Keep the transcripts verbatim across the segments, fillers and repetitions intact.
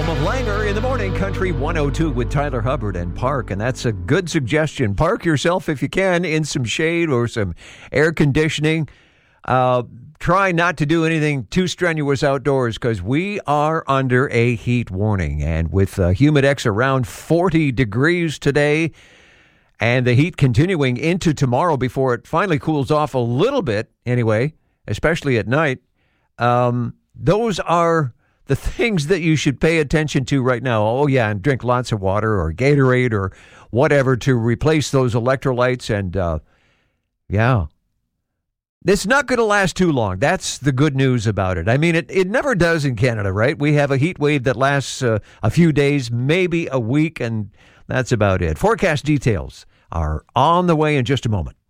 Tom Langer in the morning, Country one oh two with Tyler Hubbard and Park. And that's a good suggestion. Park yourself, if you can, in some shade or some air conditioning. Uh, try not to do anything too strenuous outdoors because we are under a heat warning. And with uh, Humidex around forty degrees today and the heat continuing into tomorrow before it finally cools off a little bit anyway, especially at night, um, those are the things that you should pay attention to right now. Oh, yeah, and drink lots of water or Gatorade or whatever to replace those electrolytes. And, uh, yeah, it's not going to last too long. That's the good news about it. I mean, it, it never does in Canada, right? We have a heat wave that lasts uh, a few days, maybe a week, and that's about it. Forecast details are on the way in just a moment.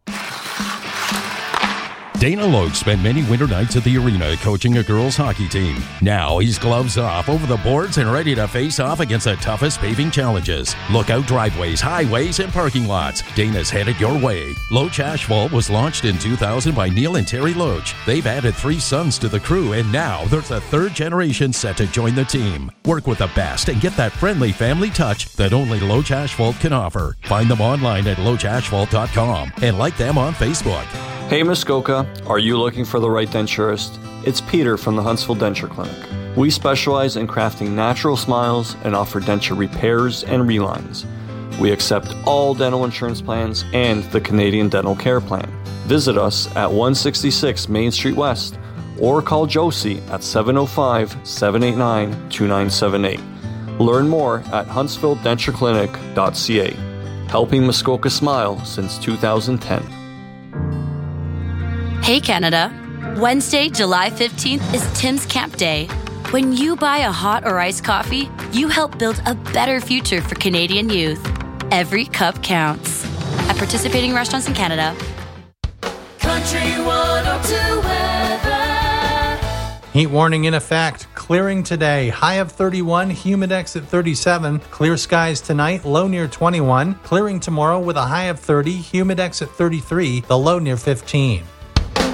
Dana Loach spent many winter nights at the arena coaching a girls' hockey team. Now he's gloves off, over the boards, and ready to face off against the toughest paving challenges. Lookout driveways, highways, and parking lots. Dana's headed your way. Loach Asphalt was launched in two thousand by Neil and Terry Loach. They've added three sons to the crew, and now there's a third generation set to join the team. Work with the best and get that friendly family touch that only Loach Asphalt can offer. Find them online at loach asphalt dot com and like them on Facebook. Hey Muskoka, are you looking for the right denturist? It's Peter from the Huntsville Denture Clinic. We specialize in crafting natural smiles and offer denture repairs and relines. We accept all dental insurance plans and the Canadian Dental Care Plan. Visit us at one sixty-six Main Street West or call Josie at seven oh five, seven eight nine, two nine seven eight. Learn more at huntsville denture clinic dot c a. Helping Muskoka smile since two thousand ten. Hey Canada, Wednesday, July fifteenth is Tim's Camp Day. When you buy a hot or iced coffee, you help build a better future for Canadian youth. Every cup counts. At participating restaurants in Canada. Country one oh two weather. Heat warning in effect. Clearing today. High of thirty-one, Humidex at thirty-seven. Clear skies tonight, low near twenty-one. Clearing tomorrow with a high of thirty, Humidex at thirty-three, the low near fifteen.